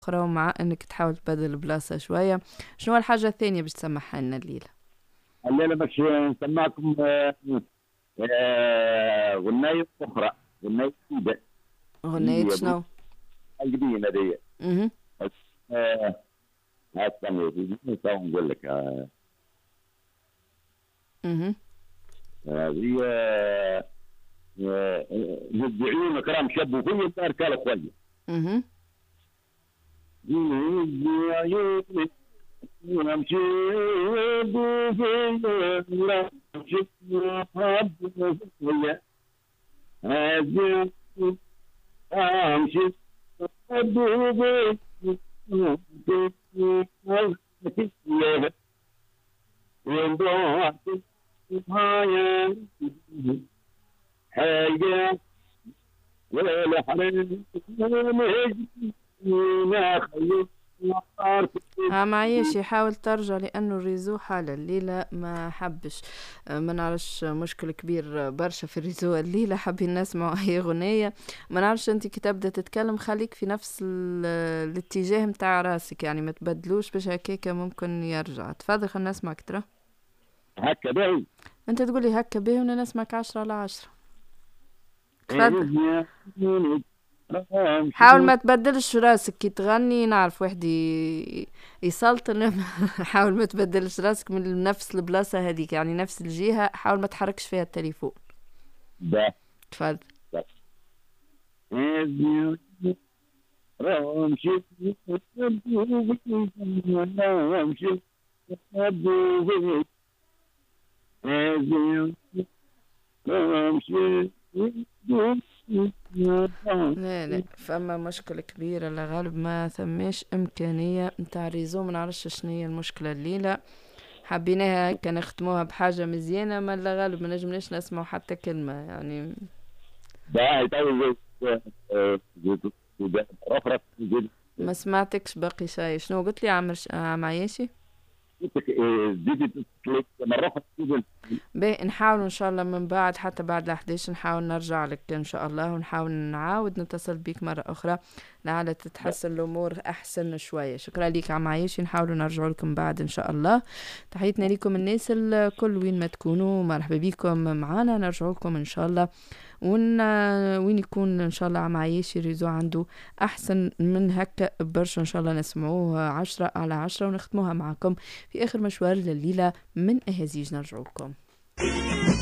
أخرى، ومع أنك تحاول تبدل البلاصة شوية. شنو الحاجة الثانية باش تسمعها لنا الليلة؟ الليله باش نسمعكم غنايه اخرى، غنايه جديده. غنية هي شنو؟ القديمه دي. اها. استنى يا سيدي نقول لك. اها. هي مبدعين كرام شبوا فيا الدار كانوا كويس. اها. امشي حاجة ولا حرام ها معيش يحاول ترجع لأنه الريزو حالة الليلة ما حبش. ما نعرفش، مشكل كبير برشا في الريزو الليلة. حابين نسمعوا أي أغنية. ما نعرفش أنت كي تبدأ تتكلم خليك في نفس الاتجاه متاع راسك، يعني ما تبدلوش باش هكاكا ممكن يرجع. تفضل خلينا نسمعك. ترى هكا باهي. أنت تقولي هكا باهي وانا نسمعك 10/10. تفضل. حاول ما تبدلش راسك كي تغني. نعرف واحد يسلطن. حاول ما تبدلش راسك من نفس البلاصة هذيك، يعني نفس الجهة. حاول ما تحركش فيها التليفون. تفضل. لا لا، فما مشكلة كبيرة لغالب ما ثماش إمكانية نتاع ريزو. منعرفش شنية المشكلة الليلة. حبيناها هكا نختموها بحاجة مزيانة، ما لغالب ما نجمناش نسمعوا حتى كلمة يعني. ما سمعتكش باقي شيء. شنو قلت لي عم عياشي؟ باهي نحاول ان شاء الله من بعد، حتى بعد 11 نحاول نرجع لك ان شاء الله، ونحاول نعاود نتصل بيك مرة اخرى لعل تتحسن الامور احسن شوية. شكرا ليك عم عايشي. نحاول نرجع لكم بعد ان شاء الله. تحياتنا لكم الناس الكل وين ما تكونوا. مرحبا بكم معنا. نرجع لكم ان شاء الله وين يكون ان شاء الله عم عايشي ريزو عنده احسن من هكا برشا. ان شاء الله نسمعوه 10/10 ونختموها معكم في اخر مشوار لليلة من اهازيج. نرجع لكم.